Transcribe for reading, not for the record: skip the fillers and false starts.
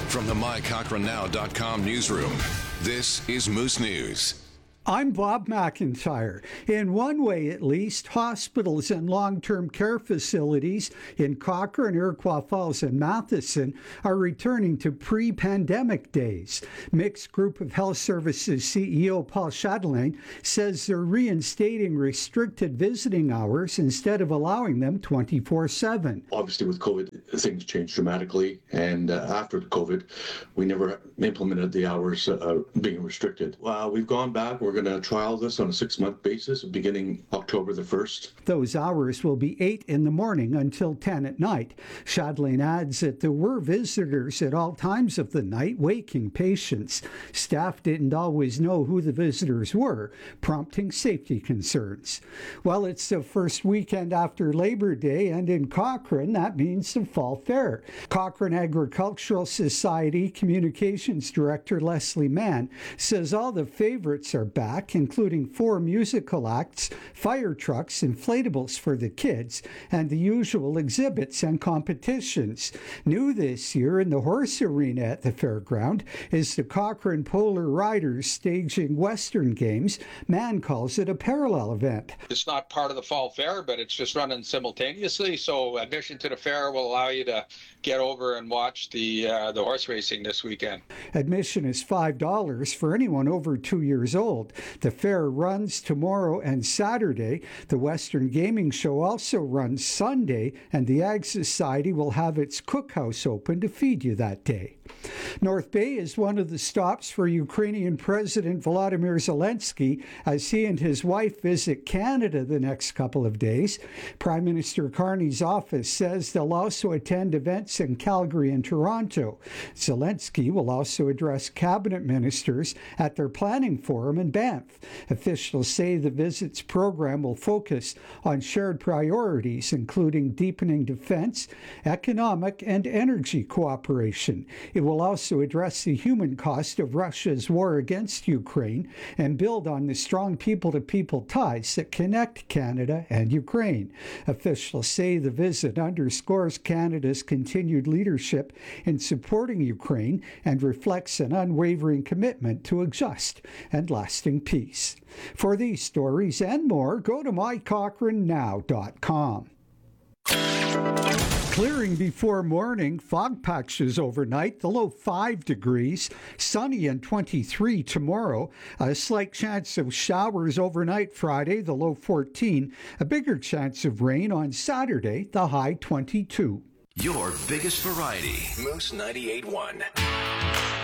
From the MyCochranNow.com newsroom, this is Moose News. I'm Bob McIntyre. In one way, at least, hospitals and long-term care facilities in Cochrane, Iroquois Falls, and Matheson are returning to pre-pandemic days. Mixed Group of Health Services CEO Paul Chatelain says they're reinstating restricted visiting hours instead of allowing them 24/7. Obviously, with COVID, things changed dramatically, and after COVID, we never implemented the hours being restricted. We've gone back. We're going to trial this on a 6-month basis beginning October the 1st. Those hours will be 8 in the morning until 10 at night. Chatelain adds that there were visitors at all times of the night waking patients. Staff didn't always know who the visitors were, prompting safety concerns. Well, it's the first weekend after Labor Day, and in Cochrane, that means the Fall Fair. Cochrane Agricultural Society Communications Director Leslie Mann says all the favorites are back, including 4 musical acts, fire trucks, inflatables for the kids, and the usual exhibits and competitions. New this year in the horse arena at the fairground is the Cochrane Polar Riders staging Western Games. Mann calls it a parallel event. It's not part of the Fall Fair, but it's just running simultaneously, so admission to the fair will allow you to get over and watch the horse racing this weekend. Admission is $5 for anyone over 2 years old. The fair runs tomorrow and Saturday. The Western Gaming Show also runs Sunday, and the Ag Society will have its cookhouse open to feed you that day. North Bay is one of the stops for Ukrainian President Volodymyr Zelensky as he and his wife visit Canada the next couple of days. Prime Minister Carney's office says they'll also attend events in Calgary and Toronto. Zelensky will also address cabinet ministers at their planning forum in Banff. Officials say the visit's program will focus on shared priorities, including deepening defense, economic, and energy cooperation. It will also address the human cost of Russia's war against Ukraine and build on the strong people-to-people ties that connect Canada and Ukraine. Officials say the visit underscores Canada's continued leadership in supporting Ukraine and reflects an unwavering commitment to a just and lasting peace. For these stories and more, go to mycochrannow.com. Clearing before morning, fog patches overnight, the low 5 degrees, sunny and 23 tomorrow, a slight chance of showers overnight Friday, the low 14, a bigger chance of rain on Saturday, the high 22. Your biggest variety. Moose 98.1.